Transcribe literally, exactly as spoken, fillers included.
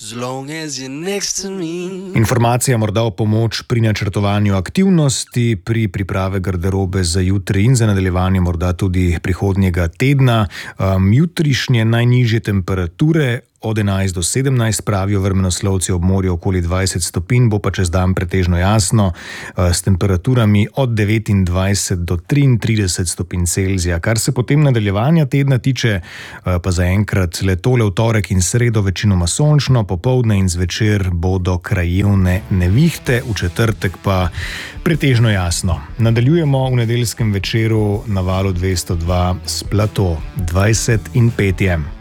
Informacija morda o pomoč pri načrtovanju aktivnosti, pri priprave garderobe za jutri in za nadaljevanje morda tudi prihodnjega tedna. Um, jutrišnje najnižje temperature od enajst do sedemnajst, pravijo vremenoslovci, ob morju okoli dvajset stopinj, bo pa čez dan pretežno jasno, s temperaturami od devetindvajset do triintrideset stopinj Celzija. Kar se potem nadaljevanja tedna tiče, pa zaenkrat le tole v torek in sredo večinoma sončno, popoldne in zvečer bodo krajevne nevihte, v četrtek pa pretežno jasno. Nadaljujemo v nedeljskem večeru na valu dvesto dva s Plato dvajset in pet je.